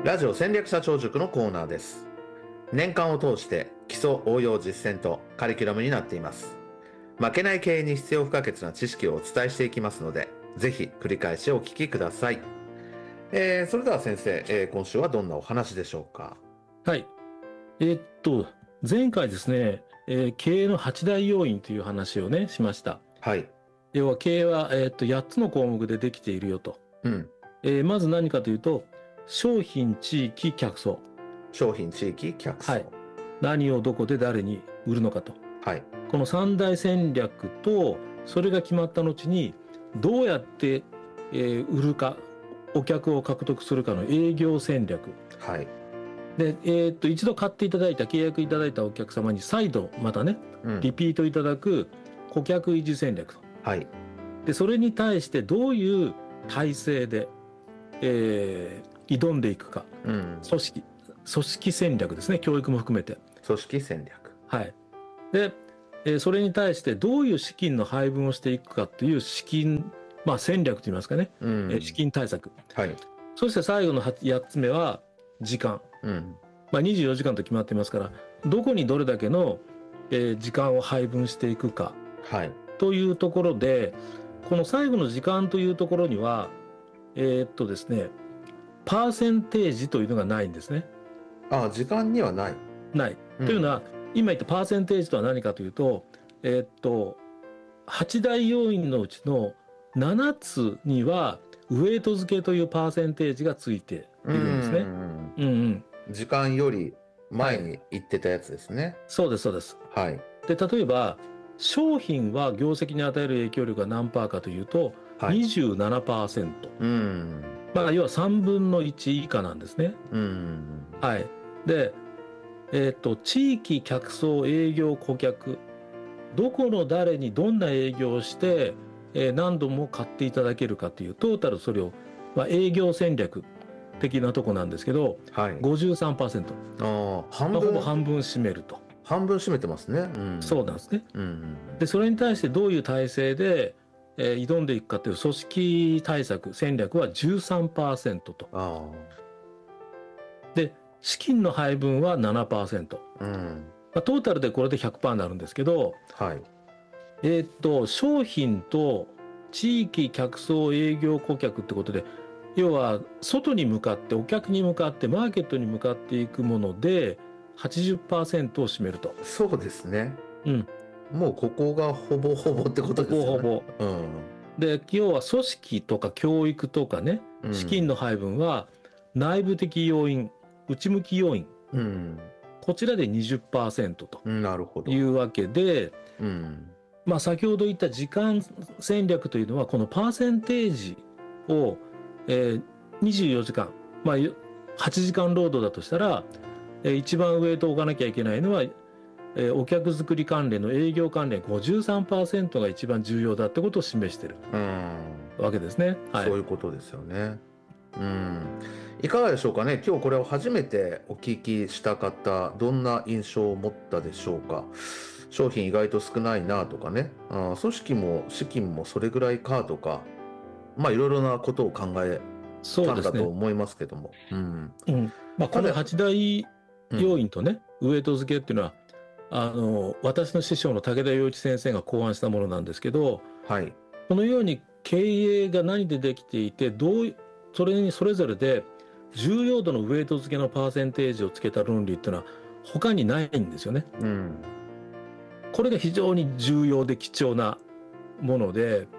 ラジオ戦略社長塾のコーナーです。年間を通して基礎応用実践とカリキュラムになっています。負けない経営に必要不可欠な知識をお伝えしていきますので、ぜひ繰り返しお聞きください。それでは先生、今週はどんなお話でしょうか。 はい。前回ですね、経営の8大要因という話をね、しました。 はい。 要は経営は、8つの項目でできているよと。まず何かというと、商品、地域、客層。 商品、地域、客層。 はい。何をどこで誰に売るのかと。 はい。 この3大戦略と、それが決まった後に、どうやって、売るか、お客を獲得するかの営業戦略。 はい。 で、一度買っていただいた、契約いただいたお客様に再度またね、リピートいただく顧客維持戦略と。 はい。 で、それに対してどういう体制で、挑んでいくか。組織戦略ですね。教育も含めて。 組織戦略。 はい。で、それに対してどういう資金の配分をしていくかという資金、戦略といいますかね。資金対策。 はい。 そして最後の8つ目は時間。24時間と決まっていますから、どこにどれだけの、時間を配分していくか。 はい。 というところで、この最後の時間というところには、ですね、パーセンテージというのがないんですね。 時間にはない。 ない。というのは、今言ったパーセンテージとは何かというと、8大要因のうちの7つには、ウェイト付けというパーセンテージがついているんですね。 時間より前に言ってたやつですね。はい、 そうです、そうです。 はい。 で、例えば、商品は業績に与える影響力が何パーかというと、27%。要は3分の1以下なんですね。はい。で、地域、客層、営業、顧客。どこの誰にどんな営業をして、何度も買っていただけるかという、トータルそれを、営業戦略的なとこなんですけど、53%。ほぼ半分占めると。 半分占めてますね。 そうなんですね。で、それに対してどういう体制で、挑んでいくかという組織対策、戦略は 13% と。で、資金の配分は 7%。トータルでこれで 100% になるんですけど、商品と地域、客層、営業、顧客ってことで、要は外に向かって、お客に向かって、マーケットに向かっていくもので、80% を占めると。 そうですね。もうここがほぼほぼってことですよね。 ほぼほぼ。で、要は組織とか教育とかね、資金の配分は内部的要因、内向き要因。こちらで 20% というわけで、先ほど言った時間戦略というのは、このパーセンテージを、24時間、8時間労働だとしたら、一番上と置かなきゃいけないのは、お客作り関連の営業関連 53% が一番重要だってことを示しているわけですね。 そういうことですよね。いかがでしょうかね。今日これを初めてお聞きした方、どんな印象を持ったでしょうか。商品意外と少ないなとかね、組織も資金もそれぐらいかとか、いろいろなことを考えたんだと思いますけども。 この8大要因とね、ウエイト付けっていうのは、私の師匠の武田洋一先生が考案したものなんですけど、このように経営が何でできていて、それにそれぞれで重要度のウエイト付けのパーセンテージをつけた論理っていうのは他にないんですよね。これが非常に重要で貴重なもので、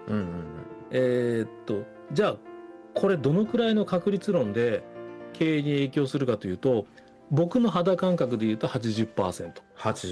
じゃあこれどのくらいの確率論で経営に影響するかというと、僕の肌感覚で言うと 80%。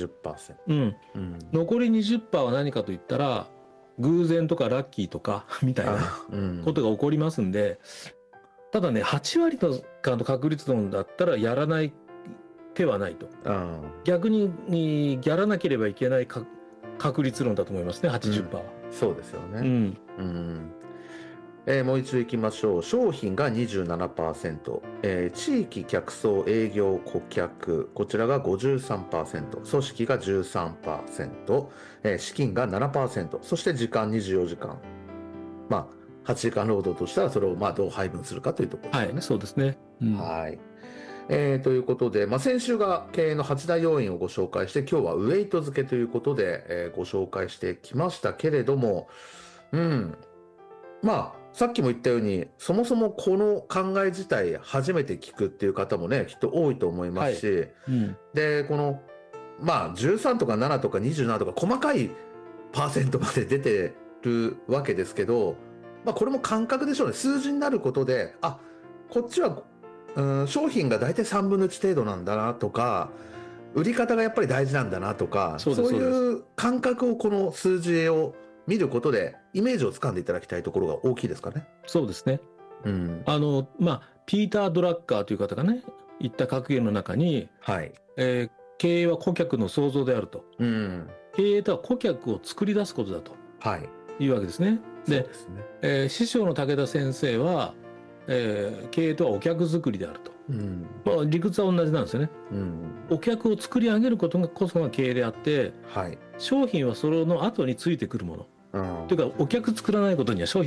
残り 20% は何かと言ったら、偶然とかラッキーとかみたいなことが起こりますんで、ただね、8割の確率論だったらやらない手はないと。逆にやらなければいけない確率論だと思いますね、80%は。 そうですよね。もう一度いきましょう。商品が 27%、地域、客層、営業、顧客、こちらが 53%、組織が 13%、資金が 7%、そして時間24時間。 8時間労働としたらそれをまあどう配分するかというところですよね。 はい、そうですね。 はい。ということで、先週が経営の8大要因をご紹介して、今日はウェイト付けということで、ご紹介してきましたけれども、さっきも言ったように、そもそもこの考え自体初めて聞くっていう方もね、きっと多いと思いますし、で、この、13とか7とか27とか細かいパーセントまで出てるわけですけど、これも感覚でしょうね。数字になることで、こっちは商品が大体3分の1程度なんだなとか、売り方がやっぱり大事なんだなとか、そういう感覚をこの数字を見ることでイメージをつかんでいただきたいところが大きいですかね。 そうですね。ピーター・ドラッカーという方がね言った格言の中に、経営は顧客の創造であると、経営とは顧客を作り出すことだと、いうわけですね。で、師匠の武田先生は、経営とはお客作りであると、理屈は同じなんですよね。お客を作り上げることがこそが経営であって、商品はその後についてくるもの、というかお客作らないことには商品